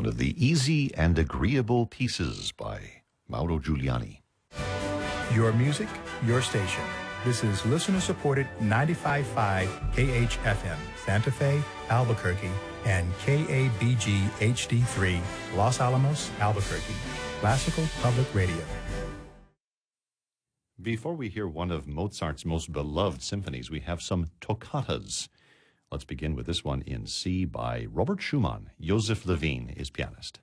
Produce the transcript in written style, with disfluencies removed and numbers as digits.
one of the easy and agreeable pieces by Mauro Giuliani. Your music, your station. This is listener-supported 95.5 KHFM, Santa Fe, Albuquerque, and KABG HD3, Los Alamos, Albuquerque. Classical Public Radio. Before we hear one of Mozart's most beloved symphonies, we have some toccatas. Let's begin with this one in C by Robert Schumann. Joseph Levine is pianist.